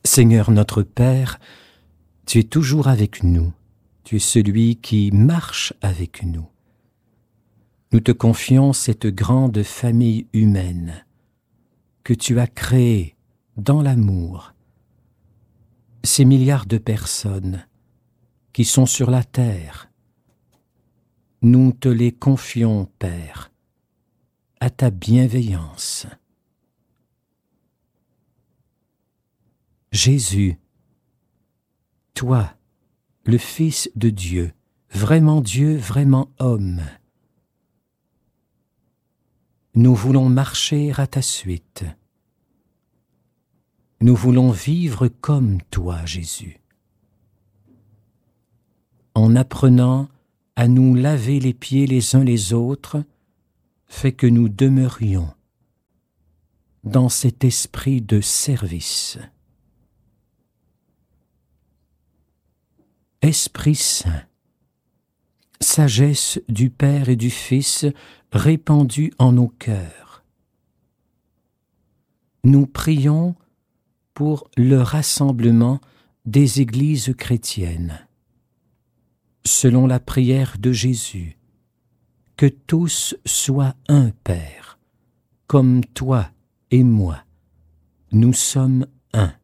Seigneur notre Père, tu es toujours avec nous, tu es celui qui marche avec nous. Nous te confions cette grande famille humaine que tu as créée dans l'amour, ces milliards de personnes qui sont sur la terre. Nous te les confions, Père, à ta bienveillance. Jésus, toi, le Fils de Dieu, vraiment homme, nous voulons marcher à ta suite. Nous voulons vivre comme toi, Jésus, en apprenant à nous laver les pieds les uns les autres, fait que nous demeurions dans cet esprit de service. Esprit Saint, sagesse du Père et du Fils répandue en nos cœurs. Nous prions pour le rassemblement des églises chrétiennes. Selon la prière de Jésus, que tous soient un, Père, comme toi et moi, nous sommes un.